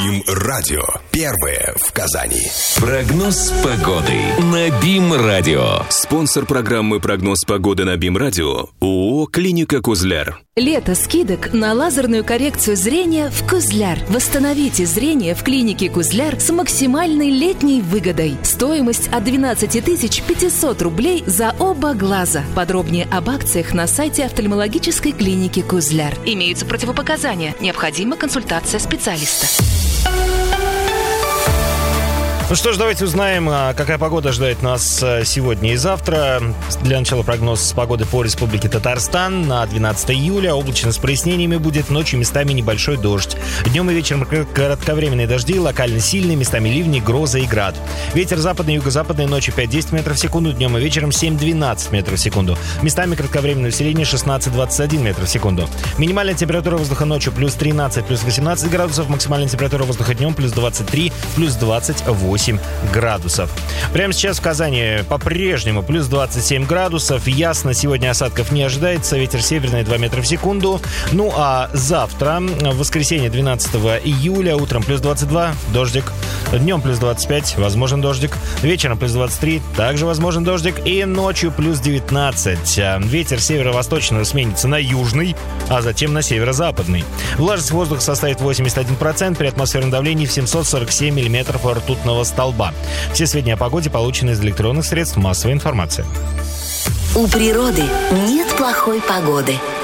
БИМ-радио. Первое в Казани. Прогноз погоды на БИМ-радио. Спонсор программы «Прогноз погоды» на БИМ-радио – ООО «Клиника Кузляр». Лето скидок на лазерную коррекцию зрения в Кузляр. Восстановите зрение в клинике Кузляр с максимальной летней выгодой. Стоимость от 12 500 рублей за оба глаза. Подробнее об акциях на сайте офтальмологической клиники Кузляр. Имеются противопоказания. Необходима консультация специалиста. Ну что ж, давайте узнаем, какая погода ждает нас сегодня и завтра. Для начала прогноз погоды по республике Татарстан на 12 июля. Облачно с прояснениями будет, ночью местами небольшой дождь. Днем и вечером кратковременные дожди, локально сильные, местами ливни, гроза и град. Ветер западный, юго-западный, ночью 5-10 метров в секунду, днем и вечером 7-12 метров в секунду. Местами кратковременное усиление 16-21 метров в секунду. Минимальная температура воздуха ночью плюс 13, плюс 18 градусов, максимальная температура воздуха днем плюс 23, плюс 28 градусов. Прямо сейчас в Казани по-прежнему плюс 27 градусов. Ясно, сегодня осадков не ожидается. Ветер северный 2 метра в секунду. Ну а завтра, в воскресенье 12 июля, утром плюс 22, дождик. Днем плюс 25, возможен дождик. Вечером плюс 23, также возможен дождик. И ночью плюс 19. Ветер северо-восточного сменится на южный, а затем на северо-западный. Влажность воздуха составит 81%, при атмосферном давлении в 747 миллиметров ртутного столба. Все сведения о погоде получены из электронных средств массовой информации. У природы нет плохой погоды.